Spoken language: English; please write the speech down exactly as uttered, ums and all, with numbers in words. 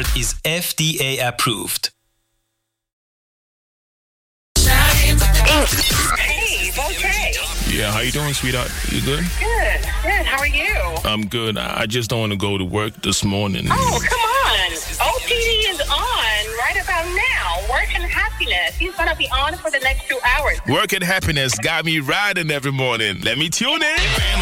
yogurt is F D A approved. Hey, okay. Yeah, how you doing, sweetheart? You good? Good, good. How are you? I'm good. I just don't want to go to work this morning. Oh, come on. O P D is on right about now. Work and Happiness. He's going to be on for the next two hours. Work and Happiness got me riding every morning. Let me tune in.